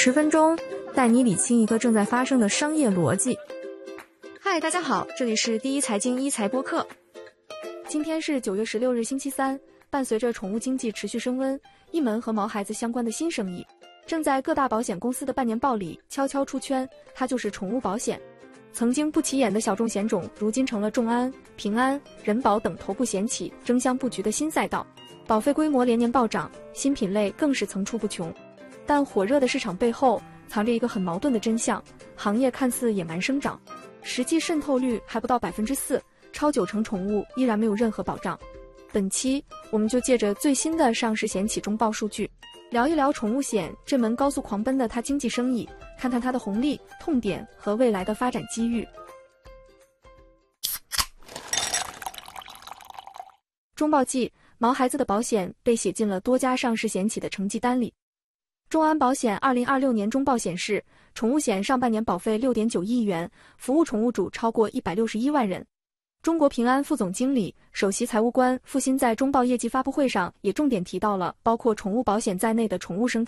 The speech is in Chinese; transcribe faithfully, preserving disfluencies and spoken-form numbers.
十分钟带你理清一个正在发生的商业逻辑。嗨，大家好，这里是第一财经一财播客。今天是九月十六日，星期三。伴随着宠物经济持续升温，一门和毛孩子相关的新生意正在各大保险公司的半年报里悄悄出圈，它就是宠物保险。曾经不起眼的小众险种，如今成了众安、平安、人保等头部险企争相布局的新赛道，保费规模连年暴涨，新品类更是层出不穷。但火热的市场背后藏着一个很矛盾的真相，行业看似野蛮生长，实际渗透率还不到百分之四，超九成宠物依然没有任何保障。本期我们就借着最新的上市险企中报数据，聊一聊宠物险这门高速狂奔的它经济生意，看看它的红利、痛点和未来的发展机遇。中报季，毛孩子的保险被写进了多家上市险企的成绩单里。众安保险二零二六年中报显示，宠物险上半年保费 六点九亿元，服务宠物主超过一百六十一万人。中国平安副总经理、首席财务官付鑫在中报业绩发布会上也重点提到了包括宠物保险在内的宠物生态